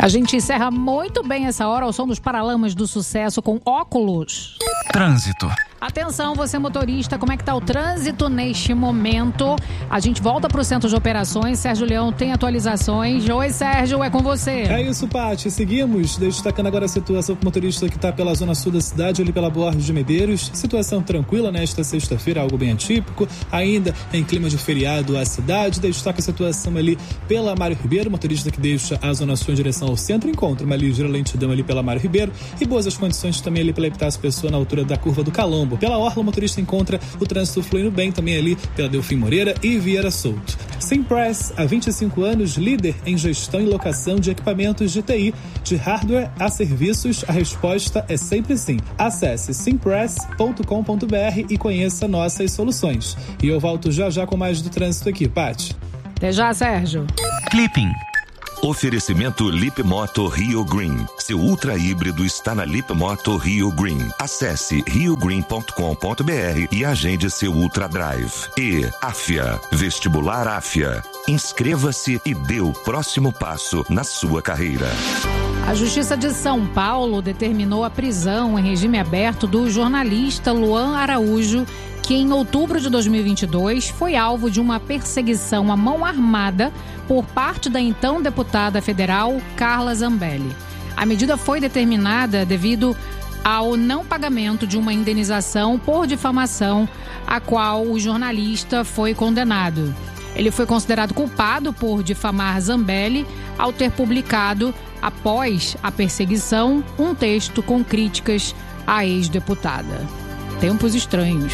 A gente encerra muito bem essa hora ao som dos Paralamas do Sucesso com Óculos. Trânsito. Atenção, você motorista, como é que tá o trânsito neste momento? A gente volta para o centro de operações. Sérgio Leão tem atualizações. Oi, Sérgio, é com você. É isso, Paty. Seguimos destacando agora a situação com o motorista que está pela zona sul da cidade, ali pela Borges de Medeiros. Situação tranquila nesta sexta-feira, algo bem atípico. Ainda em clima de feriado a cidade. Destaca a situação ali pela Mário Ribeiro, motorista que deixa a zona sul em direção ao centro. Encontra uma ligeira lentidão ali pela Mário Ribeiro. E boas as condições também ali pela Epitácio Pessoa, na altura da curva do Calombo. Pela Orla, o motorista encontra o trânsito fluindo bem também ali pela Delfim Moreira e Vieira Souto. Simpress, há 25 anos, líder em gestão e locação de equipamentos de TI, de hardware a serviços, a resposta é sempre sim. Acesse simpress.com.br e conheça nossas soluções. E eu volto já com mais do trânsito aqui, Paty. Até já, Sérgio. Clipping. Oferecimento Lip Moto Rio Green. Seu ultra híbrido está na Lip Moto Rio Green. Acesse riogreen.com.br e agende seu Ultra Drive. E Afia, Vestibular Afia. Inscreva-se e dê o próximo passo na sua carreira. A Justiça de São Paulo determinou a prisão em regime aberto do jornalista Luan Araújo, que em outubro de 2022 foi alvo de uma perseguição à mão armada por parte da então deputada federal Carla Zambelli. A medida foi determinada devido ao não pagamento de uma indenização por difamação a qual o jornalista foi condenado. Ele foi considerado culpado por difamar Zambelli ao ter publicado, após a perseguição, um texto com críticas à ex-deputada. Tempos estranhos.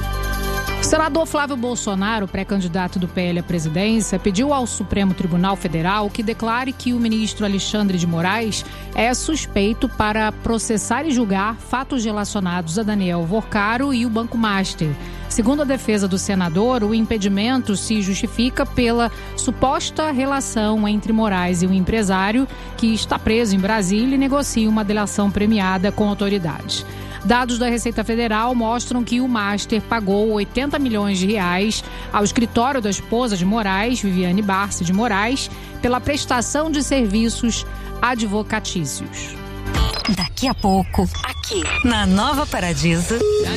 O senador Flávio Bolsonaro, pré-candidato do PL à presidência, pediu ao Supremo Tribunal Federal que declare que o ministro Alexandre de Moraes é suspeito para processar e julgar fatos relacionados a Daniel Vorcaro e o Banco Master. Segundo a defesa do senador, o impedimento se justifica pela suposta relação entre Moraes e o empresário que está preso em Brasília e negocia uma delação premiada com autoridades. Dados da Receita Federal mostram que o Master pagou 80 milhões de reais ao escritório da esposa de Moraes, Viviane Barsi de Moraes, pela prestação de serviços advocatícios. Daqui a pouco, aqui na Nova Paradiso.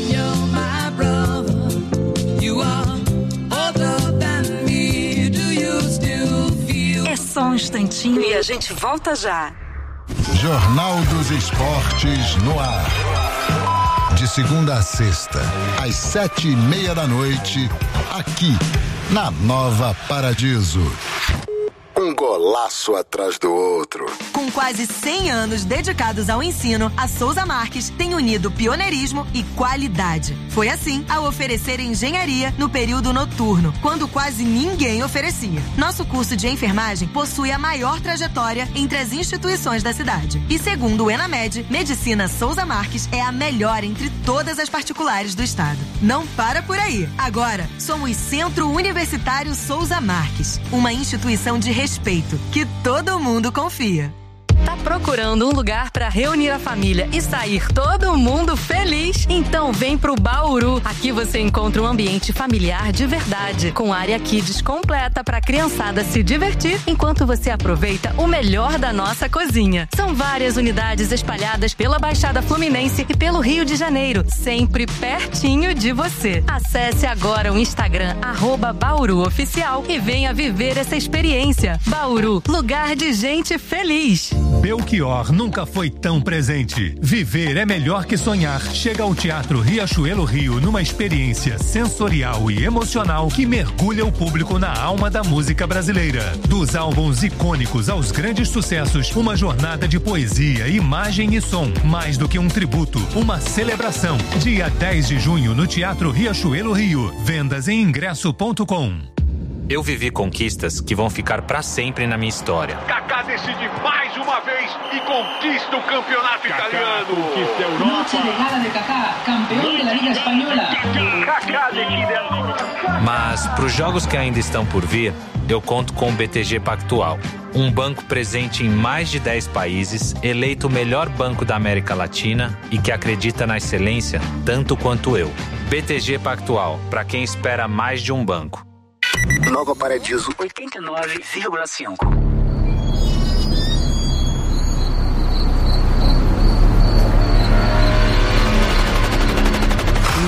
É só um instantinho e a gente volta já. Jornal dos Esportes no ar. De segunda a sexta, às 7:30 da aqui na Nova Paradiso. Um golaço atrás do outro. Com quase 100 anos dedicados ao ensino, a Souza Marques tem unido pioneirismo e qualidade. Foi assim ao oferecer engenharia no período noturno, quando quase ninguém oferecia. Nosso curso de enfermagem possui a maior trajetória entre as instituições da cidade. E segundo o Enamed, Medicina Souza Marques é a melhor entre todas as particulares do estado. Não para por aí. Agora, somos Centro Universitário Souza Marques, uma instituição de respeito que todo mundo confia. Tá procurando um lugar para reunir a família e sair todo mundo feliz? Então vem pro Bauru. Aqui você encontra um ambiente familiar de verdade, com área kids completa para a criançada se divertir enquanto você aproveita o melhor da nossa cozinha. São várias unidades espalhadas pela Baixada Fluminense e pelo Rio de Janeiro, sempre pertinho de você. Acesse agora o Instagram @BauruOficial e venha viver essa experiência. Bauru, lugar de gente feliz. Belchior nunca foi tão presente. Viver é melhor que sonhar. Chega ao Teatro Riachuelo Rio numa experiência sensorial e emocional que mergulha o público na alma da música brasileira. Dos álbuns icônicos aos grandes sucessos, uma jornada de poesia, imagem e som. Mais do que um tributo, uma celebração. Dia 10 de junho no Teatro Riachuelo Rio. Vendas em ingresso.com. Eu vivi conquistas que vão ficar pra sempre na minha história. Kaká decide mais uma vez e conquista o campeonato italiano. Conquista a Europa. Noche de gala de Kaká, campeão da Liga Espanhola. Kaká decide. Mas pros jogos que ainda estão por vir, eu conto com o BTG Pactual. Um banco presente em mais de 10 países, eleito o melhor banco da América Latina e que acredita na excelência tanto quanto eu. BTG Pactual, pra quem espera mais de um banco. Nova Paradiso 89,5.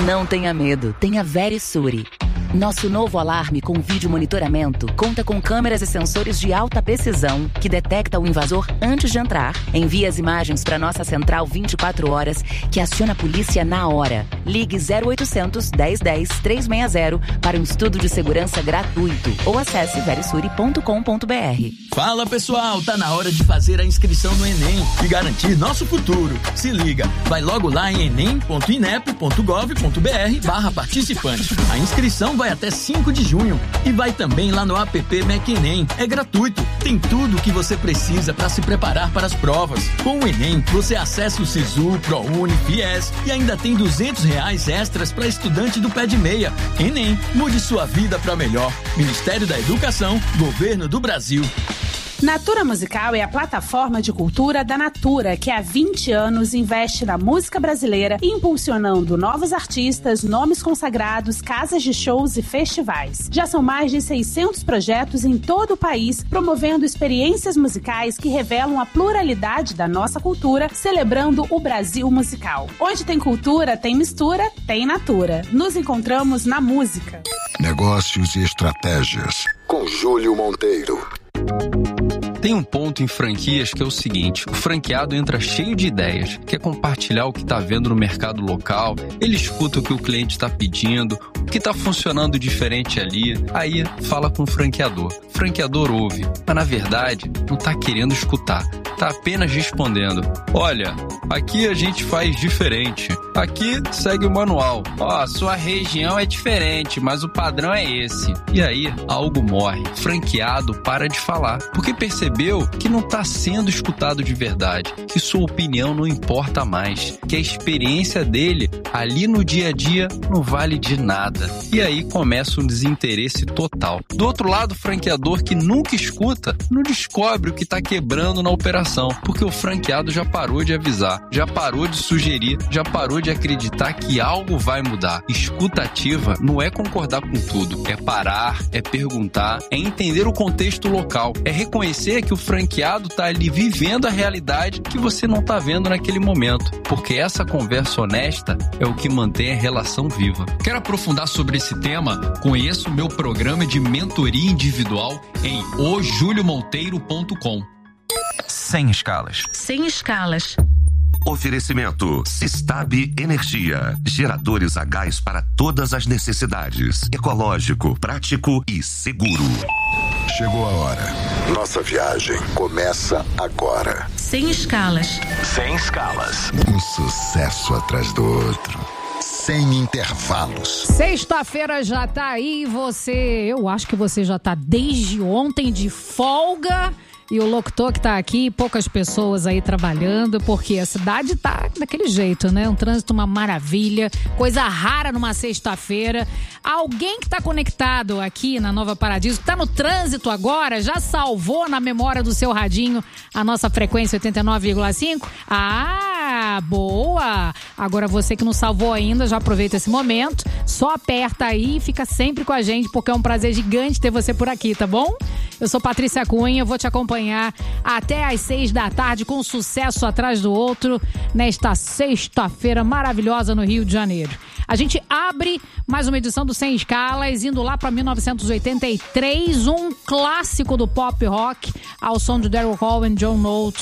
Não tenha medo, tenha Verisure. Nosso novo alarme com vídeo monitoramento conta com câmeras e sensores de alta precisão que detecta o invasor antes de entrar, envia as imagens para nossa central 24 horas, que aciona a polícia na hora. Ligue 0800 1010 360 para um estudo de segurança gratuito ou acesse verisure.com.br. Fala pessoal, tá na hora de fazer a inscrição no Enem e garantir nosso futuro. Se liga, vai logo lá em enem.inep.gov.br/participante. A inscrição vai até 5 de junho e vai também lá no app Mac Enem. É gratuito, tem tudo o que você precisa para se preparar para as provas. Com o Enem, você acessa o Sisu, ProUni, FIES e ainda tem R$200 extras para estudante do pé de meia. Enem, mude sua vida para melhor. Ministério da Educação, Governo do Brasil. Natura Musical é a plataforma de cultura da Natura, que há 20 anos investe na música brasileira, impulsionando novos artistas, nomes consagrados, casas de shows e festivais. Já são mais de 600 projetos em todo o país, promovendo experiências musicais que revelam a pluralidade da nossa cultura, celebrando o Brasil musical. Onde tem cultura, tem mistura, tem Natura. Nos encontramos na música. Negócios e estratégias, com Júlio Monteiro. Tem um ponto em franquias que é o seguinte: o franqueado entra cheio de ideias, quer compartilhar o que está vendo no mercado local, ele escuta o que o cliente está pedindo, o que está funcionando diferente ali, aí fala com o franqueador. O franqueador ouve, mas na verdade não está querendo escutar, está apenas respondendo: olha, aqui a gente faz diferente, aqui segue o manual, a sua região é diferente, mas o padrão é esse. E aí algo morre, o franqueado para de falar, porque percebeu que não está sendo escutado de verdade, que sua opinião não importa mais, que a experiência dele ali no dia a dia não vale de nada. E aí começa um desinteresse total. Do outro lado, o franqueador que nunca escuta não descobre o que está quebrando na operação, porque o franqueado já parou de avisar, já parou de sugerir, já parou de acreditar que algo vai mudar. Escuta ativa não é concordar com tudo, é parar, é perguntar, é entender o contexto local, é reconhecer que o franqueado está ali vivendo a realidade que você não está vendo naquele momento, porque essa conversa honesta é o que mantém a relação viva. Quer aprofundar sobre esse tema? Conheça o meu programa de mentoria individual em ojuliomonteiro.com. Sem escalas. Sem escalas. Oferecimento Sistab Energia. Geradores a gás para todas as necessidades. Ecológico, prático e seguro. Chegou a hora. Nossa viagem começa agora. Sem escalas. Sem escalas. Um sucesso atrás do outro. Sem intervalos. Sexta-feira já tá aí, eu acho que você já tá desde ontem de folga. E o locutor que tá aqui, poucas pessoas aí trabalhando, porque a cidade tá daquele jeito, né? Um trânsito uma maravilha, coisa rara numa sexta-feira. Alguém que tá conectado aqui na Nova Paradiso, que tá no trânsito agora, já salvou na memória do seu radinho a nossa frequência 89,5? Ah, boa! Agora você que não salvou ainda, já aproveita esse momento, só aperta aí e fica sempre com a gente, porque é um prazer gigante ter você por aqui, tá bom? Eu sou Patrícia Cunha, vou te acompanhar até às 6 da tarde com um sucesso atrás do outro nesta sexta-feira maravilhosa no Rio de Janeiro. A gente abre mais uma edição do Sem Escalas, indo lá para 1983, um clássico do pop rock, ao som de Daryl Hall e John Note,